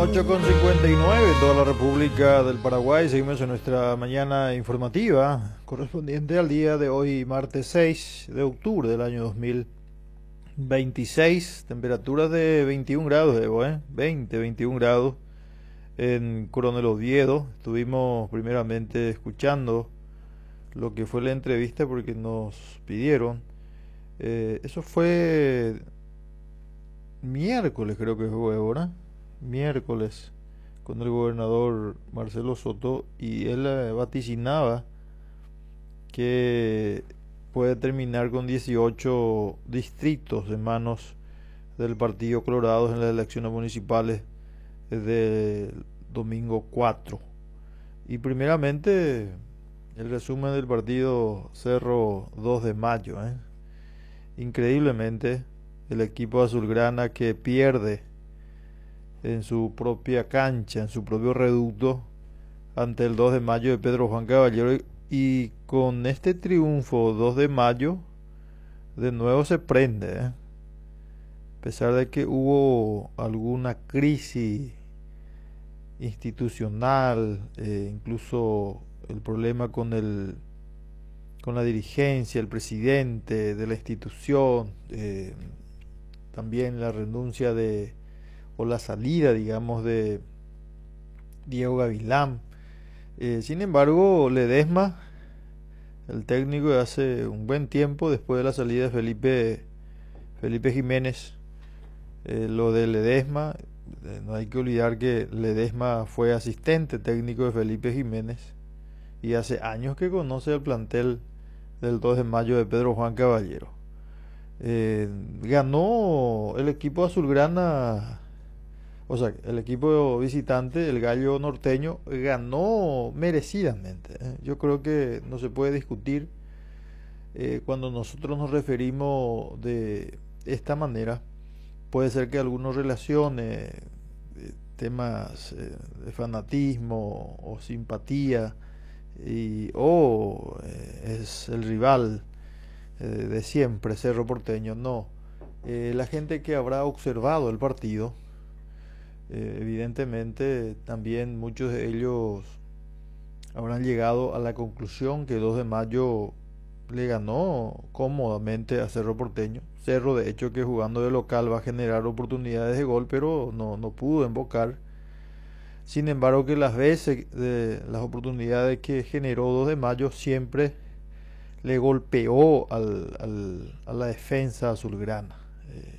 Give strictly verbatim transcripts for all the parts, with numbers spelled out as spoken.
ocho con cincuenta y nueve en toda la República del Paraguay. Seguimos en nuestra mañana informativa correspondiente al día de hoy, martes seis de octubre del año dos mil veintiséis. Temperaturas de veintiún grados, Evo, ¿eh? veinte, veintiún grados en Coronel Oviedo. Estuvimos primeramente escuchando lo que fue la entrevista porque nos pidieron. Eh, eso fue miércoles, creo que fue, ¿verdad? Miércoles, con el gobernador Marcelo Soto, y él eh, vaticinaba que puede terminar con dieciocho distritos en manos del Partido Colorado en las elecciones municipales del domingo cuatro. Y primeramente el resumen del partido Cerro dos de mayo, ¿eh? Increíblemente el equipo azulgrana que pierde en su propia cancha, en su propio reducto, ante el dos de mayo de Pedro Juan Caballero, y con este triunfo dos de mayo de nuevo se prende, ¿eh? A pesar de que hubo alguna crisis institucional, eh, incluso el problema con el con la dirigencia, el presidente de la institución, eh, también la renuncia de o la salida, digamos, de Diego Gavilán. Eh, sin embargo, Ledesma, el técnico de hace un buen tiempo, después de la salida de Felipe, Felipe Jiménez, eh, lo de Ledesma, eh, no hay que olvidar que Ledesma fue asistente técnico de Felipe Jiménez y hace años que conoce el plantel del dos de mayo de Pedro Juan Caballero. Eh, ganó el equipo azulgrana. O sea, el equipo visitante, el Gallo Norteño, ganó merecidamente, ¿eh? Yo creo que no se puede discutir eh, cuando nosotros nos referimos de esta manera. Puede ser que algunos relacionen eh, temas eh, de fanatismo o simpatía y o eh, es el rival eh, de siempre, Cerro Porteño. No, eh, la gente que habrá observado el partido, Eh, evidentemente también muchos de ellos habrán llegado a la conclusión que dos de mayo le ganó cómodamente a Cerro Porteño. Cerro, de hecho, que jugando de local va a generar oportunidades de gol, pero no, no pudo embocar. Sin embargo, que las veces de las oportunidades que generó dos de mayo siempre le golpeó al, al, a la defensa azulgrana. Eh,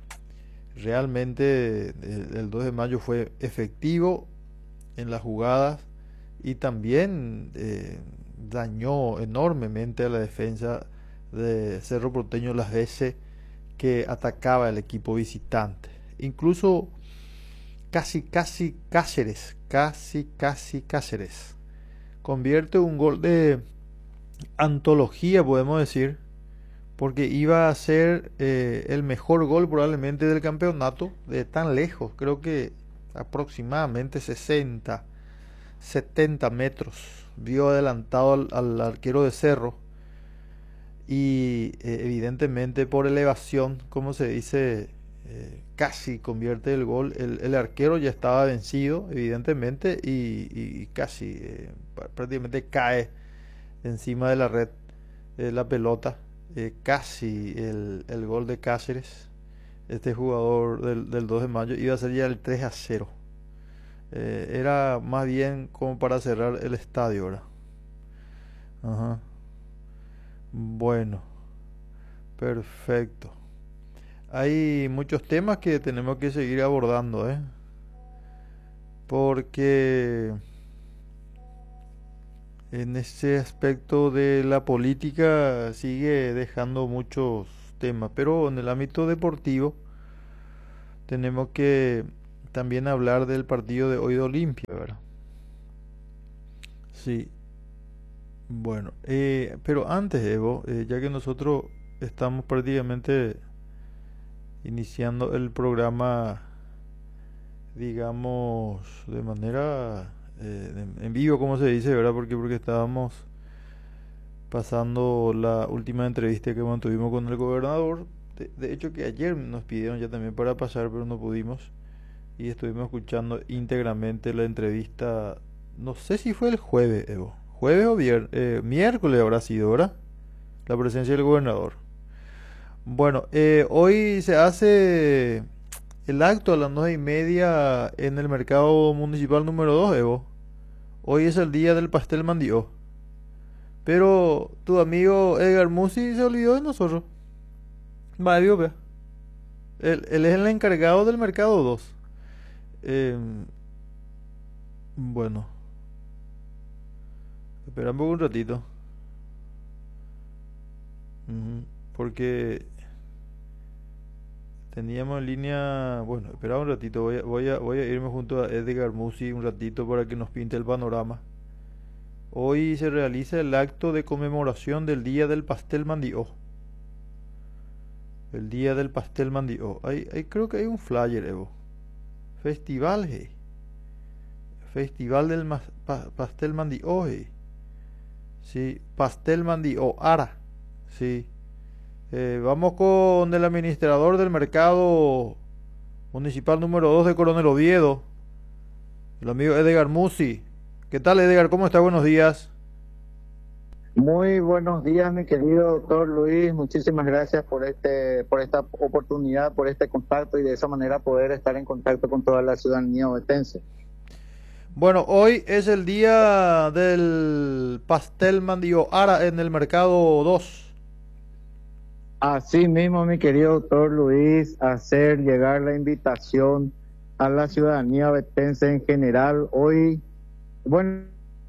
Realmente el, el dos de mayo fue efectivo en las jugadas y también eh, dañó enormemente a la defensa de Cerro Porteño las veces que atacaba el equipo visitante. Incluso casi, casi Cáceres, casi, casi Cáceres convierte un gol de antología, podemos decir, porque iba a ser eh, el mejor gol probablemente del campeonato de tan lejos, creo que aproximadamente sesenta, setenta metros, vio adelantado al, al arquero de Cerro y eh, evidentemente por elevación, como se dice, eh, casi convierte el gol. El, el arquero ya estaba vencido, evidentemente, y, y casi eh, prácticamente cae encima de la red eh, la pelota. Eh, casi el, el gol de Cáceres, este jugador del, del dos de mayo, iba a ser ya el tres a cero. Eh, era más bien como para cerrar el estadio, ¿verdad? Ajá. Bueno, perfecto. Hay muchos temas que tenemos que seguir abordando, ¿eh? Porque en ese aspecto de la política sigue dejando muchos temas, pero en el ámbito deportivo tenemos que también hablar del partido de hoy de Olimpia, ¿verdad? Sí, bueno, eh, pero antes, Evo, eh, ya que nosotros estamos prácticamente iniciando el programa, digamos, de manera eh, en, en vivo, como se dice, ¿verdad? Porque porque estábamos pasando la última entrevista que mantuvimos con el gobernador. De, de hecho, que ayer nos pidieron ya también para pasar, pero no pudimos. y estuvimos escuchando íntegramente la entrevista, no sé si fue el jueves, Evo, jueves o vier- eh, miércoles habrá sido, ¿verdad? La presencia del gobernador. Bueno, eh, hoy se hace el acto a las nueve y media en el mercado municipal número dos, Evo. Hoy es el día del pastel mandió. Pero tu amigo Edgar Musi se olvidó de nosotros. Va, digo, vea. Él, él es el encargado del mercado dos. Em, bueno, esperamos un ratito. Ujú, porque teníamos en línea. Bueno, espera un ratito. Voy a, voy a, voy a irme junto a Edgar Musi un ratito para que nos pinte el panorama. Hoy se realiza el acto de conmemoración del Día del Pastel Mandió. El Día del Pastel Mandió. Hay, hay, creo que hay un flyer, Evo. Festival, hey. Festival del mas- pa- Pastel Mandió, hey. Sí, Pastel Mandió, Ara. Sí. Eh, vamos con el administrador del mercado municipal número dos de Coronel Oviedo, el amigo Edgar Musi. ¿Qué tal, Edgar? ¿Cómo está? Buenos días. Muy buenos días, mi querido doctor Luis. Muchísimas gracias por este, por esta oportunidad, por este contacto y de esa manera poder estar en contacto con toda la ciudadanía ovetense. Bueno, hoy es el día del pastel Mandió Ara en el mercado dos. Así mismo, mi querido doctor Luis, hacer llegar la invitación a la ciudadanía ovetense en general. Hoy, bueno,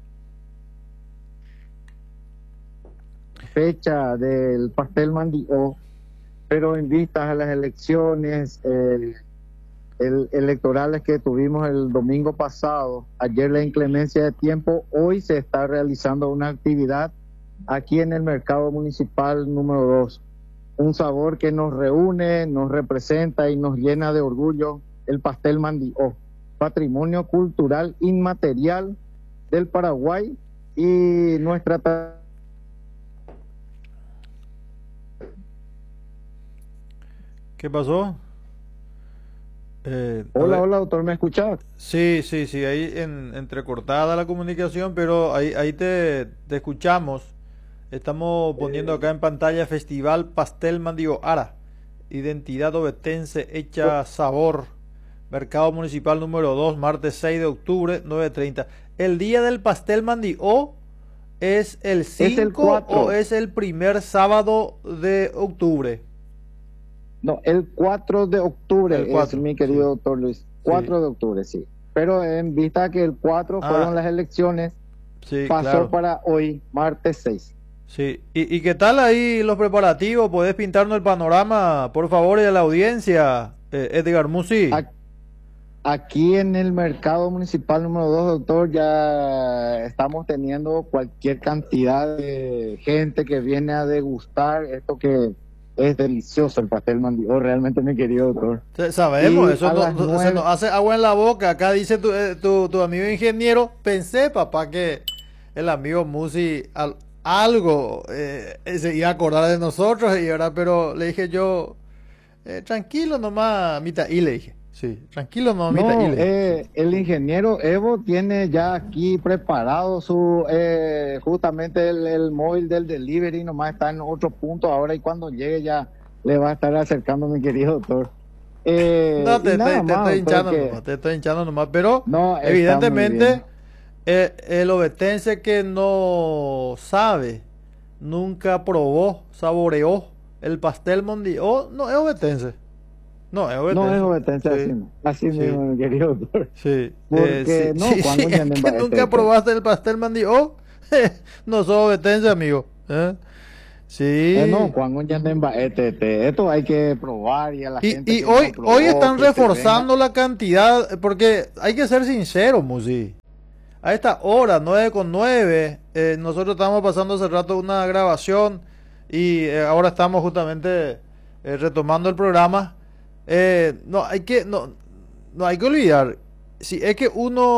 fecha del pastel Mandió, pero en vistas a las elecciones eh, el, electorales que tuvimos el domingo pasado, ayer la inclemencia de tiempo, hoy se está realizando una actividad aquí en el mercado municipal número dos. Un sabor que nos reúne, nos representa y nos llena de orgullo, el pastel Mandió, patrimonio cultural inmaterial del Paraguay y nuestra... tra- ¿Qué pasó? Eh, a Hola, ver. hola, doctor, ¿me escuchas? Sí, sí, sí, ahí en, entrecortada la comunicación, pero ahí, ahí te, te escuchamos. Estamos poniendo acá en pantalla Festival Pastel Mandió Ara, Identidad Ovetense Hecha Sabor, Mercado Municipal número dos, martes seis de octubre, nueve treinta. ¿El día del pastel Mandió es el Es el cinco o cuatro. es el primer sábado de octubre? No, el cuatro de El octubre es cuatro, mi sí, querido doctor Luis. sí. cuatro de octubre, sí. Pero en vista que el cuatro Ah, fueron las elecciones, sí, pasó claro. para hoy, martes seis. Sí, ¿Y, y qué tal ahí los preparativos? ¿Podés pintarnos el panorama, por favor, y a la audiencia, eh, Edgar Musi? A- Aquí en el mercado municipal número dos, doctor, ya estamos teniendo cualquier cantidad de gente que viene a degustar esto que es delicioso, el pastel Mandió, realmente, mi querido doctor. Sí, sabemos, Y eso a no, las no- se nos nueve, hace agua en la boca. Acá dice tu, eh, tu, tu amigo ingeniero, pensé, papá, que el amigo Musi al- algo eh, eh, se iba a acordar de nosotros, y ahora, pero le dije yo, eh, tranquilo nomás, mitad, y le dije, sí, tranquilo nomás, mitad, y no, le dije, sí. eh, el ingeniero Evo tiene ya aquí preparado su, eh, justamente el, el móvil del delivery, nomás está en otro punto ahora y cuando llegue ya le va a estar acercando, mi querido doctor. Eh, No, y te, te, nada te más, estoy doctor, hinchando que nomás, te estoy hinchando nomás, pero no está muy bien. evidentemente eh, el ovetense que no sabe, nunca probó, saboreó el pastel Mondió, no es ovetense, no es No es ovetense, obetencia así, sí, así sí, mismo, mi querido doctor. sí, eh, sí, Porque no, sí, sí, cuando ya es que nunca probaste el pastel Mondió, no sos ovetense, amigo, ¿eh? Eh, no, Sí. cuando ya este, este, esto hay que probar y a la Y, gente y que no hoy, hoy probó, están que se venga. reforzando la cantidad, porque hay que ser sincero, Musi. A esta hora, nueve con nueve, eh, nosotros estamos pasando hace rato una grabación y eh, ahora estamos justamente eh, retomando el programa. Eh, no hay que no, no hay que olvidar, si es que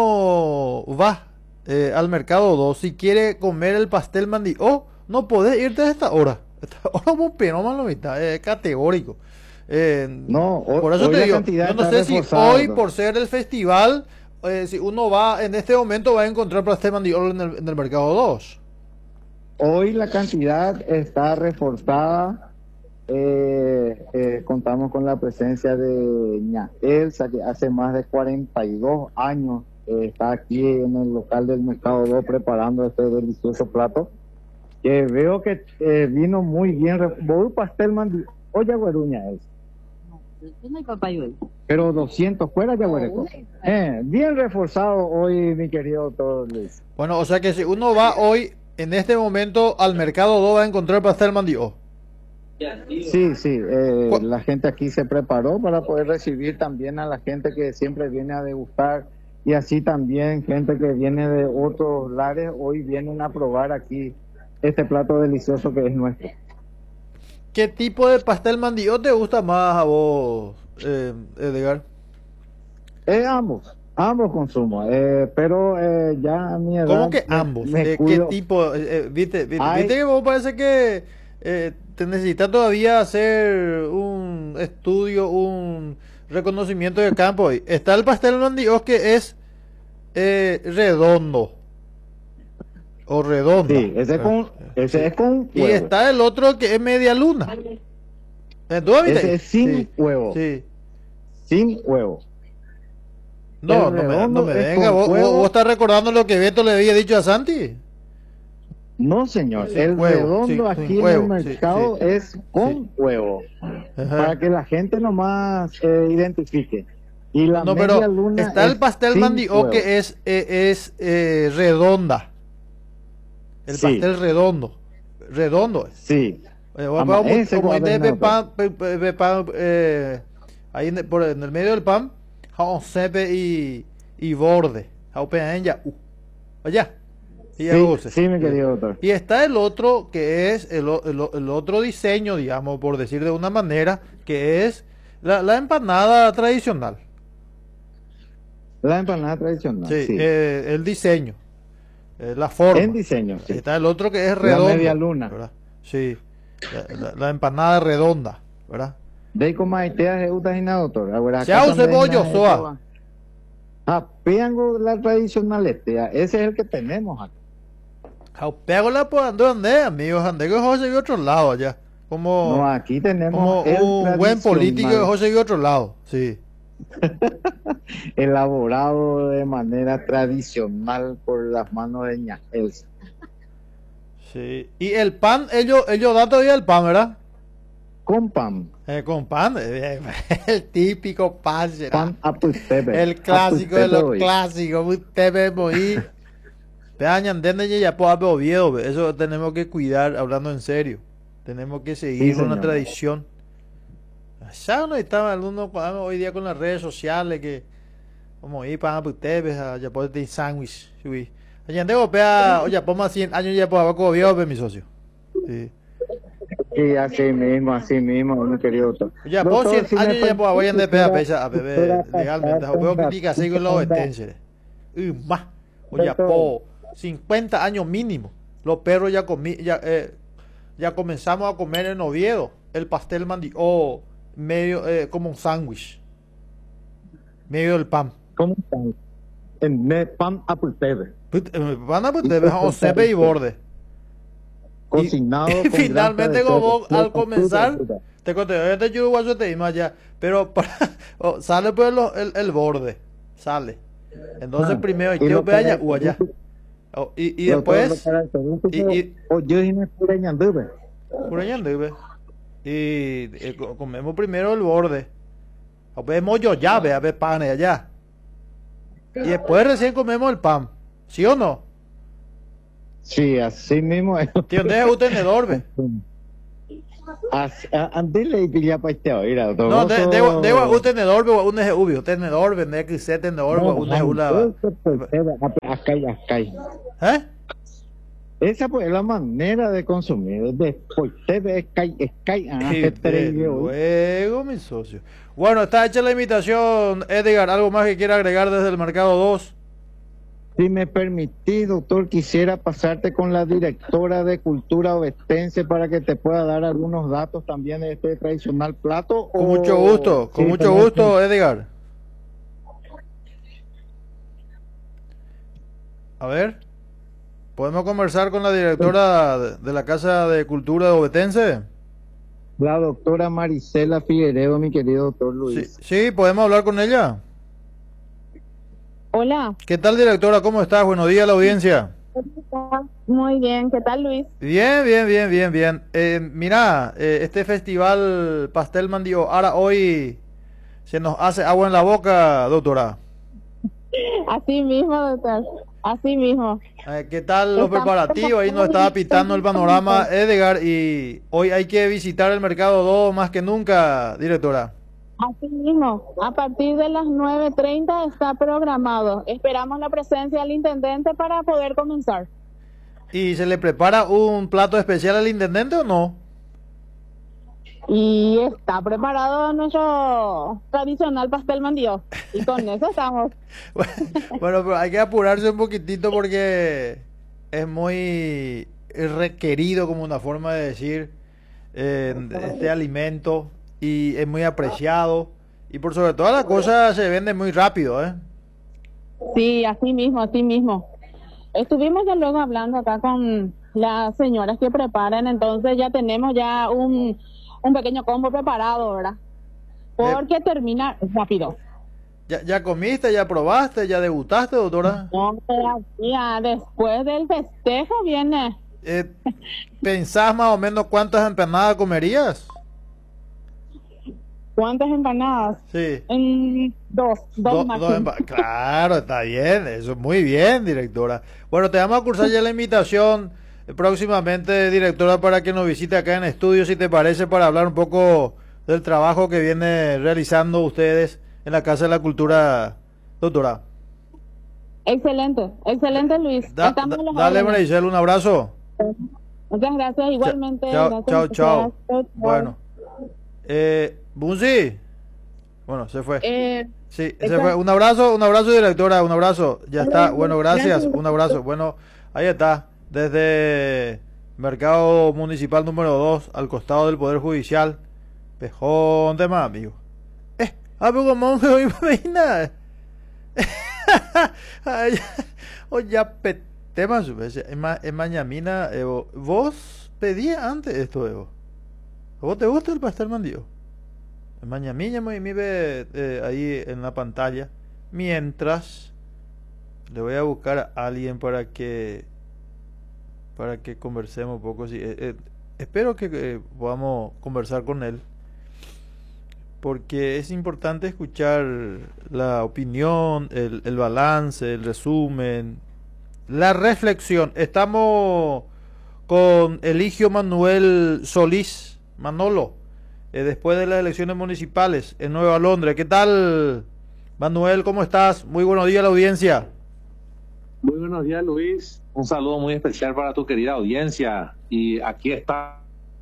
uno va eh, al mercado dos, si quiere comer el pastel Mandió, no podés irte a esta hora. Esta hora vos pero más lo mitad, es categórico. Eh, No, ho- por eso hoy te la digo, cantidad yo no está sé si reforzada, hoy, doctor. por ser el festival, eh, si uno va en este momento va a encontrar pastel mandiol en el, en el mercado dos. Hoy la cantidad está reforzada. Eh, eh, contamos con la presencia de ña Elsa, que hace más de cuarenta y dos años eh, está aquí en el local del Mercado dos preparando este delicioso plato. Que veo que eh, vino muy bien. re- Vos pastel mandi, oye, güeruña es. No hay papayuelo. Pero doscientos fuera, ya güereco. Eh, bien reforzado hoy, mi querido doctor Luis. Bueno, o sea que si uno va hoy, en este momento, al mercado dos, va a encontrar pastel mandiol. Sí, sí, eh, ¿Cu- la gente aquí se preparó para poder recibir también a la gente que siempre viene a degustar y así también gente que viene de otros lares hoy vienen a probar aquí este plato delicioso que es nuestro. ¿Qué tipo de pastel mandiol te gusta más a vos, eh, Edgar? Eh, ambos, ambos consumo, eh, pero eh, ya a mi edad ¿Cómo que me- ambos? me Eh, ¿Qué cuido. tipo? Eh, eh, ¿viste, viste, Hay- viste que vos parece que eh, te necesitas todavía hacer un estudio, un reconocimiento de campo ahí? Está el pastel mandiol que es eh, redondo o redonda. Sí, ese, con, ese Sí. es con Y huevo. está el otro que es media luna. Eh, ¿Tú has visto Ese ahí? es sin Sí, huevo, sí. sin huevo. No, El no me, no redondo me es venga, con vos, vos- huevo. vos estás recordando lo que Beto le había dicho a Santi. No, señor, Sin el huevo, redondo sin- aquí sin en huevo, el sí, mercado sí. es con Sí. huevo, Ajá. para que la gente nomás eh, identifique. Y la No, media pero luna está el es pastel sin mandiol huevo. que es, eh, es eh, redonda. El Sí. pastel redondo. Redondo es. Sí, Eh, Ama, como ese como guarda de en pe- otro. pan, pe- pe- pe- pan, eh, ahí en el, por, en el medio del pan, jabón sepe y, y borde. Jabón peña, uh, allá. Y ya sí, dulce. sí, mi querido doctor. Y está el otro que es el, o- el o- el otro diseño, digamos, por decir de una manera, que es la, la empanada tradicional. La empanada tradicional, Sí, sí. eh, el diseño, eh, la forma. En diseño, sí. Está el otro que es redondo. media luna. ¿verdad? Sí, la, la- la empanada redonda, ¿verdad? De como aitea de utajina, doctor. Ahora, Chao, acá también cebollo, la- soa. Ah, piango la tradicional este, ese es el que tenemos aquí. Pego la por ande ande, amigos, ande que José vive otro lado allá. Como, No, aquí tenemos como el un buen político de tradicional, José vive otro lado, sí. elaborado de manera tradicional por las manos de ña Elsa. Sí. Y el pan, ellos, ellos dan todavía el pan, ¿verdad? Con pan, Eh, con pan, eh, el típico pan, será. pan apultepe. El clásico de los Apultepe hoy. clásicos, usted ve morir. Peañan, desde ya puedo haber Oviedo, ve. Eso tenemos que cuidar, hablando en serio. Tenemos que seguir Sí, con una señor. tradición. Ya no estaba algunos hoy día con las redes sociales que como ir para ustedes, ya puedo tener sándwich. Sí. Allá tengo pea, oye, pongo cien años ya puedo haber Oviedo, ve, mi socio. Sí. Y así mismo, así mismo, mi querido doctor. Ya puedo Doctor, cien si me años ya puedo haber en de pea quisiera- pecha a beber quisiera legalmente. pasar Veo un que diga así con los ratito, estenses. Y más. Oye, Doctor. po cincuenta años mínimo. Los perros ya comí, ya, eh, ya comenzamos a comer en Oviedo el pastel mandi o medio eh, como un sándwich. Medio del pan. ¿Cómo están? En me- pan apultepe. Put- eh, Van a pues te dejamos sepe y borde. Cocinado Y con finalmente grasa de como cerdo. al comenzar Fruta, fruta. te conté, yo te ayudo guacho te dimos allá, pero para, oh, sale pues lo- el, el borde, sale. Entonces Ah, primero y yo lo ve allá u allá. característico- Oh, y, y lo después característico- y- y- o yo dije pura ñandube. pura ñanduve. Y eh, co- comemos primero el borde. O vemos yo ya, ve a ver panes allá. Y después recién comemos el pan. ¿Sí o no? Sí, así mismo es. Tío, deja un tenedor, ve. As- a- Andile y pilla pa este oíra, doctor. No, Vos de, sos- de, de, un tenedor, ve, un eje ubio, tenedor, vende que se tenedor, No, un eje ula. eso pues, era- acá y acá y- ¿Eh? Esa pues es la manera de consumir. Después te ves Sky, Sky, ah, Y que de tregue hoy. luego, mi socio. Bueno, está hecha la invitación, Edgar. ¿Algo más que quiera agregar desde el mercado dos? Si me permitís, doctor, quisiera pasarte con la directora de Cultura Ovetense para que te pueda dar algunos datos también de este tradicional plato. Con o- mucho gusto, con Sí, mucho tenés- gusto, Edgar. A ver, ¿podemos conversar con la directora de de la Casa de Cultura de Ovetense? La doctora Marisela Figueredo, mi querido doctor Sí, Luis. sí, podemos hablar con ella. Hola. ¿Qué tal, directora? ¿Cómo estás? Buenos días a la audiencia. Muy bien, ¿qué tal, Luis? Bien, bien, bien, bien, bien. Eh, mira, eh, este festival Pastel Mandio, ahora hoy se nos hace agua en la boca, doctora. Así mismo, doctor. Así mismo. Eh, ¿qué tal los Estamos preparativos? Ahí nos estaba pitando el panorama Edgar y hoy hay que visitar el mercado dos más que nunca, directora. Así mismo. A partir de las nueve treinta está programado. Esperamos la presencia del intendente para poder comenzar. ¿Y se le prepara un plato especial al intendente o no? Y está preparado nuestro tradicional pastel mandío. Y con eso estamos. Bueno, pero hay que apurarse un poquitito porque es muy requerido, como una forma de decir, eh, este alimento y es muy apreciado y por sobre todas las cosas se vende muy rápido, ¿eh? Sí, así mismo, así mismo. Estuvimos ya luego hablando acá con las señoras que preparan, entonces ya tenemos ya un, un pequeño combo preparado, ¿verdad? Porque termina rápido. ¿Ya, ya comiste, ya probaste, ya degutaste, doctora? No, todavía, después del festejo viene. Eh, ¿Pensás más o menos cuántas empanadas comerías? ¿Cuántas empanadas? Sí. En dos, dos Do- máximo. dos empa- Claro, está bien, eso es muy bien, directora. Bueno, te vamos a cursar ya la invitación eh, próximamente, directora, para que nos visite acá en estudio, si te parece, para hablar un poco del trabajo que viene realizando ustedes en la Casa de la Cultura, doctora. Excelente, excelente, Luis. Da- Estamos da- en los dale, órdenes. Maricel, un abrazo. Muchas gracias, igualmente. Chao, Gracias, chao, chao. gracias. Chao. Bueno, eh, Bunzi, bueno, se fue. Eh, Sí, se está- fue. Un abrazo, un abrazo, directora, un abrazo. Ya está. Gracias. Bueno, gracias, Gracias. un abrazo. Bueno, ahí está. Desde Mercado Municipal número dos, al costado del Poder Judicial. Pejón de más, amigo. Eh, ah, pero como me voy a nada. Oye, temas, es ma- es mañamina, Evo. Vos pedías antes esto, Evo. ¿A vos te gusta el pastel mandío? Mañana me me ve eh, ahí en la pantalla. Mientras le voy a buscar a alguien para que para que conversemos un poco. Sí, eh, eh, espero que eh, podamos conversar con él, porque es importante escuchar la opinión, el, el balance, el resumen, la reflexión. Estamos con Eligio Manuel Solís, Manolo. Eh, después de las elecciones municipales en Nueva Londres. ¿Qué tal, Manuel? ¿Cómo estás? Muy buenos días a la audiencia. Muy buenos días, Luis. Un saludo muy especial para tu querida audiencia. Y aquí está.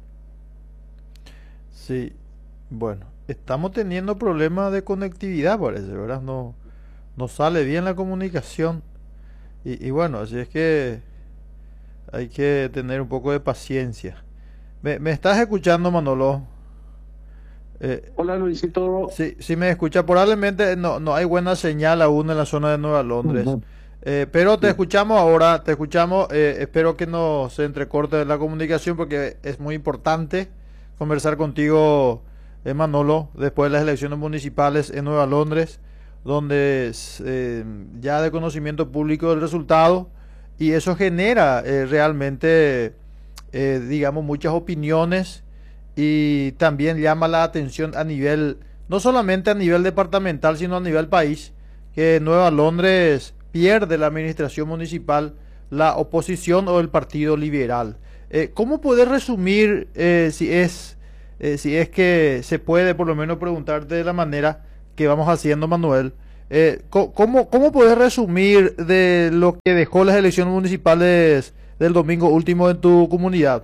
Sí, bueno, estamos teniendo problemas de conectividad, parece, ¿verdad? No, no sale bien la comunicación. Y, y bueno, así es que hay que tener un poco de paciencia. ¿Me, me estás escuchando, Manolo? Eh, Hola, Luisito. Sí, sí me escucha. Probablemente no, no hay buena señal aún en la zona de Nueva Londres. Ujú. Eh, pero te Sí. escuchamos ahora, te escuchamos. Eh, espero que no se entrecorte la comunicación porque es muy importante conversar contigo, eh, Manolo, después de las elecciones municipales en Nueva Londres, donde es, eh, ya de conocimiento público el resultado y eso genera eh, realmente, eh, digamos, muchas opiniones y también llama la atención a nivel, no solamente a nivel departamental, sino a nivel país, que Nueva Londres pierde la administración municipal, la oposición o el Partido Liberal. Eh, ¿Cómo poder resumir, eh, si es, eh, si es que se puede por lo menos preguntarte de la manera que vamos haciendo, Manuel? Eh, co- ¿cómo, ¿Cómo poder resumir de lo que dejó las elecciones municipales del domingo último en tu comunidad?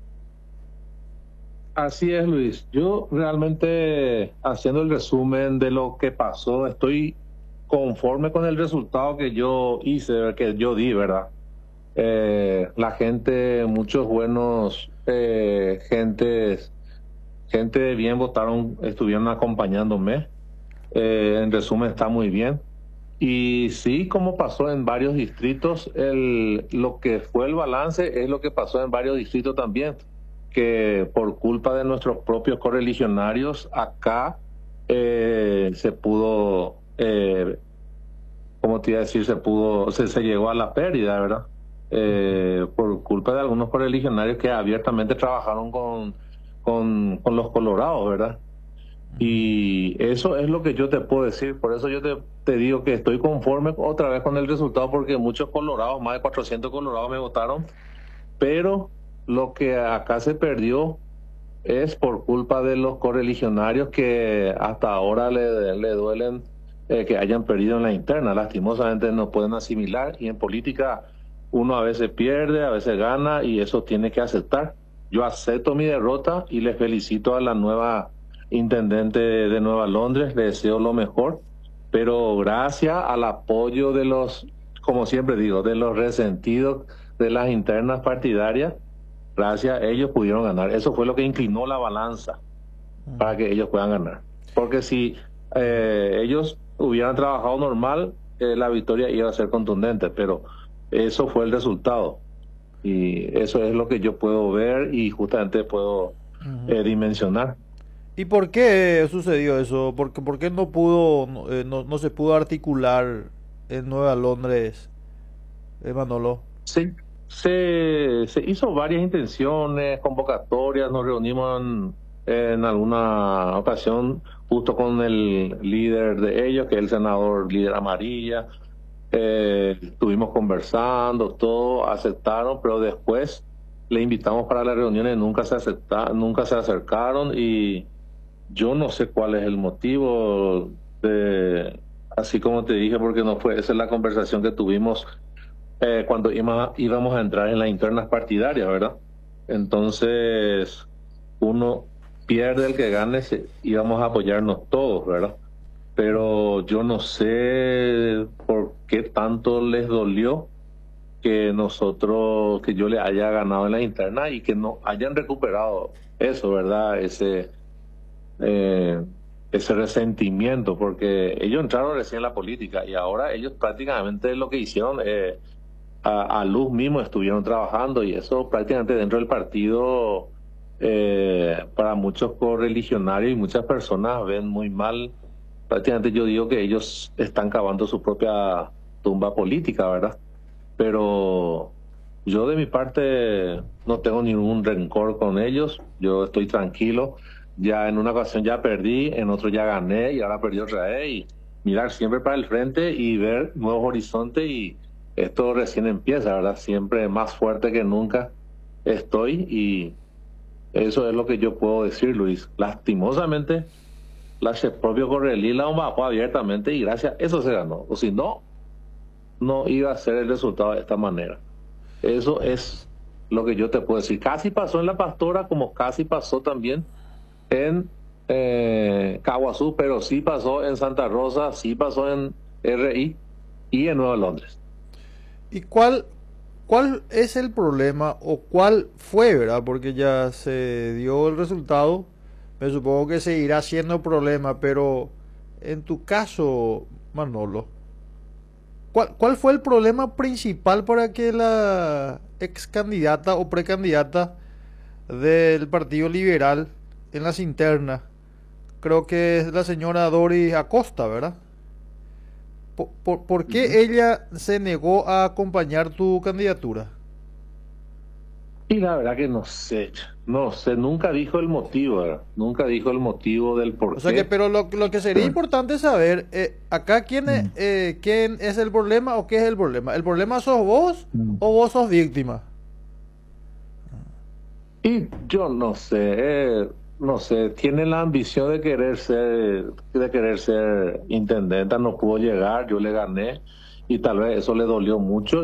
Así es, Luis. Yo realmente, haciendo el resumen de lo que pasó, estoy conforme con el resultado que yo hice, que yo di, ¿verdad? Eh, la gente, muchos buenos eh, gentes, gente de bien votaron, estuvieron acompañándome. Eh, en resumen, está muy bien. Y sí, como pasó en varios distritos, el, lo que fue el balance es lo que pasó en varios distritos también, que por culpa de nuestros propios correligionarios, acá eh, se pudo, eh, ¿cómo te iba a decir? Se pudo, se, se llegó a la pérdida, ¿verdad? Eh, por culpa de algunos correligionarios que abiertamente trabajaron con, con, con los colorados, ¿verdad? Y eso es lo que yo te puedo decir. Por eso yo te, te digo que estoy conforme otra vez con el resultado, porque muchos colorados, más de cuatrocientos colorados me votaron, pero lo que acá se perdió es por culpa de los correligionarios que hasta ahora le, le duelen eh, que hayan perdido en la interna. Lastimosamente no pueden asimilar, y en política uno a veces pierde, a veces gana, y eso tiene que aceptar. Yo acepto mi derrota y les felicito a la nueva intendente de Nueva Londres, le deseo lo mejor, pero gracias al apoyo de los, como siempre digo, de los resentidos de las internas partidarias, gracias a ellos pudieron ganar. Eso fue lo que inclinó la balanza para que ellos puedan ganar. Porque si eh, ellos hubieran trabajado normal, eh, la victoria iba a ser contundente, pero eso fue el resultado. Y eso es lo que yo puedo ver y justamente puedo eh, dimensionar. ¿Y por qué sucedió eso? ¿Por qué, por qué no pudo, no, eh, no, no se pudo articular en Nueva Londres, eh, Manolo? Sí, se, se hizo varias intenciones, convocatorias, nos reunimos en, en alguna ocasión justo con el líder de ellos, que es el senador líder Amarilla. Eh, estuvimos conversando, todo, aceptaron, pero después le invitamos para las reuniones, nunca se acepta, nunca se acercaron, y yo no sé cuál es el motivo de, así como te dije, porque no fue, esa es la conversación que tuvimos eh, cuando íbamos, íbamos a entrar en las internas partidarias, ¿verdad? Entonces, uno pierde el que gane, se, íbamos a apoyarnos todos, ¿verdad? Pero yo no sé por qué tanto les dolió que nosotros, que yo le haya ganado en la interna y que no hayan recuperado eso, ¿verdad? Ese, eh, ese resentimiento, porque ellos entraron recién en la política y ahora ellos prácticamente lo que hicieron, eh, a, a luz mismo estuvieron trabajando, y eso prácticamente dentro del partido, eh, para muchos correligionarios y muchas personas ven muy mal. Prácticamente yo digo que ellos están cavando su propia tumba política, ¿verdad? Pero yo de mi parte no tengo ningún rencor con ellos, yo estoy tranquilo. Ya en una ocasión ya perdí, en otro ya gané y ahora perdí otra vez, y mirar siempre para el frente y ver nuevos horizontes, y esto recién empieza, ¿verdad? Siempre más fuerte que nunca estoy, y eso es lo que yo puedo decir, Luis. Lastimosamente, la propio Correlí la bajó abiertamente y gracias a eso se ganó. O si no, no iba a ser el resultado de esta manera. Eso es lo que yo te puedo decir. Casi pasó en La Pastora, como casi pasó también en eh, Caguazú, pero sí pasó en Santa Rosa, sí pasó en R I y en Nueva Londres. ¿Y cuál, cuál es el problema o cuál fue, verdad? Porque ya se dio el resultado, me supongo que seguirá siendo problema, pero en tu caso, Manolo, ¿cuál, cuál fue el problema principal para que la ex candidata o precandidata del Partido Liberal en las internas, creo que es la señora Doris Acosta, ¿verdad? ¿Por, por, por qué uh-huh. ella se negó a acompañar tu candidatura? Y la verdad que no sé, no sé, nunca dijo el motivo, ¿verdad? Nunca dijo el motivo del por qué. O sea que, pero lo, lo que sería importante saber, eh, acá quién es, eh, quién es el problema o qué es el problema. ¿El problema sos vos uh-huh. o vos sos víctima? Y yo no sé, eh, no sé, tiene la ambición de querer ser, de querer ser intendenta, no pudo llegar, yo le gané y tal vez eso le dolió mucho.